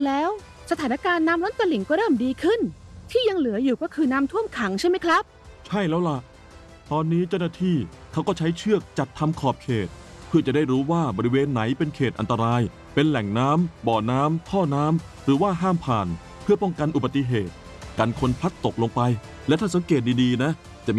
แล้วสถานการณ์น้ำล้นตลิ่งก็เริ่มดีขึ้นที่ยังเหลืออยู่ก็คือน้ำท่วมขังใช่ไหมครับใช่แล้วล่ะตอนนี้เจ้าหน้าที่เขาก็ใช้เชือกจัดทำขอบเขตเพื่อจะได้รู้ว่าบริเวณไหนเป็นเขตอันตรายเป็นแหล่งน้ำบ่อน้ำท่อน้ำหรือว่าห้ามผ่านเพื่อป้องกันอุบัติเหตุกันคนพลัดตกลงไปและถ้าสังเกตดีๆนะจะมี